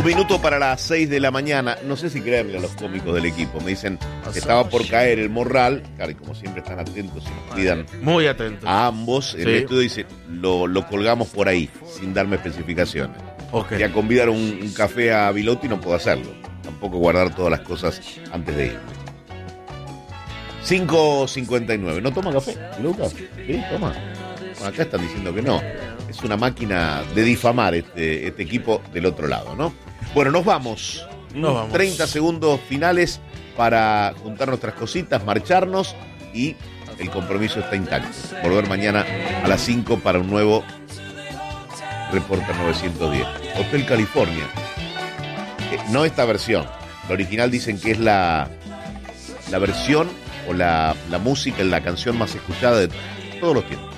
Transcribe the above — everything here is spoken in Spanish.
Un minuto para las 6 de la mañana. No sé si creerle a los cómicos del equipo. Me dicen que estaba por caer el morral. Claro, y como siempre están atentos y nos cuidan muy atentos a ambos. El estudio dice, lo colgamos por ahí, sin darme especificaciones. Okay. Ya convidar un café a Bilotti no puedo hacerlo. Tampoco guardar todas las cosas antes de irme. 5:59. ¿No toma café, Lucas? Sí, toma. Bueno, acá están diciendo que no. Es una máquina de difamar este equipo del otro lado, ¿no? Bueno, nos vamos. 30 segundos finales para juntar nuestras cositas, marcharnos y el compromiso está intacto. Volver mañana a las 5 para un nuevo Reporter 910. Hotel California. No esta versión. La original dicen que es la versión o la música, la canción más escuchada de todos los tiempos.